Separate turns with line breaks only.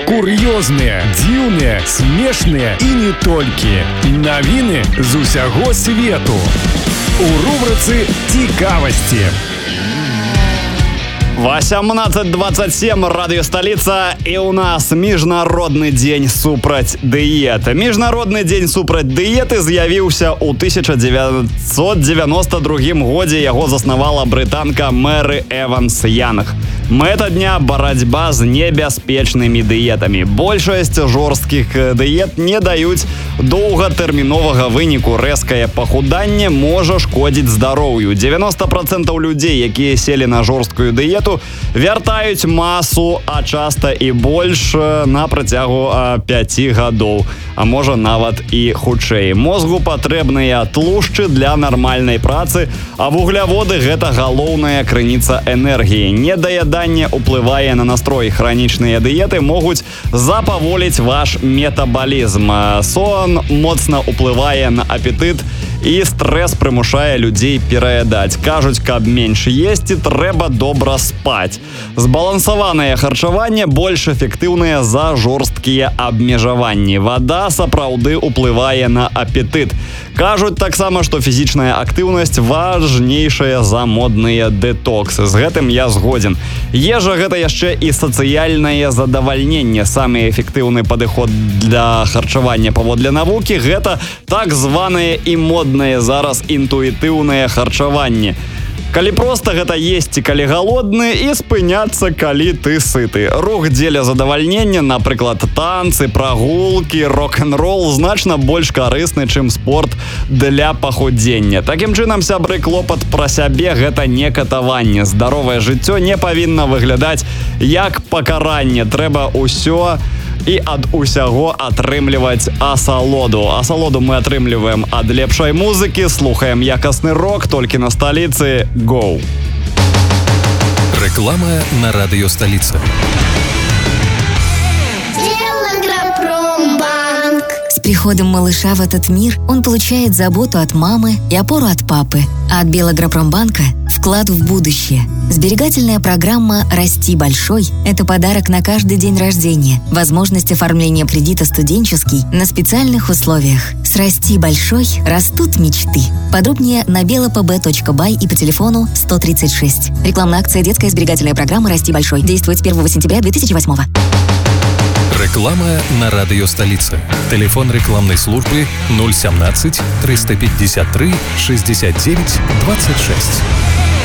Кур'ёзныя, дзіўныя, смешныя і не толькі. Навіны з усяго свету. У рубрыцы «Цікавасці».
18:27, радыё «Сталіца», і ў нас міжнародны дзень супраць дыеты. Міжнародны дзень супраць дыеты з'явіўся ў 1992 годзе. Яго заснавала брытанка Мэры Эванс Янг. Мэта дня – барацьба з небяспечнымі дыетамі. Большасць жорсткіх дыет не даюць доўгатэрміновага выніку. Рэзкае пахуданне можа шкодзіць здароўю. 90% людзей, якія селі на жорсткую дыету, вяртаюць масу, а часта і больш на працягу 5 гадоў, а можа нават і хутчэй. Мозгу патрэбныя тлушчы для нармальнай працы, а вугляводы – гэта галоўная крыніца энергіі. Недаяданне уплывае на настрой. Хранічныя дыеты могуць запаволіць ваш метабалізм. Сон моцна уплывае на апетыт, і стрэс прымушае людзей пераядаць. Кажуць, каб менш есці, трэба добра спаць. Збалансаванае харчаванне больш эфектыўнае за жорсткія абмежаванні. Вада сапраўды уплывае на апетыт. Кажуць таксама, што фізічная актыўнасць важнейшая за модныя дэтоксы. З гэтым я згодзін. Ежа – гэта яшчэ і сацыяльнае задавальненне. Самы эфектыўны падыход для харчавання паводле навукі – гэта так званае і моднае зараз інтуітыўнае харчаванне. Калі проста гэта есці, калі галодны, і спыняцца, калі ты сыты. Рух дзеля задавальнення, напрыклад, танцы, прагулкі, рок-н-рол значна больш карысны, чым спорт для пахудзення. Такім чынам, сябры, клопат пра сябе – гэта не катаванне. Здаровае жыццё не павінна выглядаць як пакаранне. Трэба ўсё і ад усяго атрымліваць асалоду. Асалоду мы атрымліваем ад лепшай музыкі, слухаем якасны рок, толькі на сталіцы. Гоу!
Реклама на радио «Столица».
С приходом малыша в этот мир он получает заботу от мамы и опору от папы. А от Белагропромбанка – вклад в будущее. Сберегательная программа «Расти большой» – это подарок на каждый день рождения. Возможность оформления кредита студенческий на специальных условиях. С «Расти большой» растут мечты. Подробнее на belapb.by и по телефону 136. Рекламная акция «Детская сберегательная программа «Расти большой». Действует с 1 сентября 2008.
Реклама на радио «Столица». Телефон рекламной службы 017 353 69 26.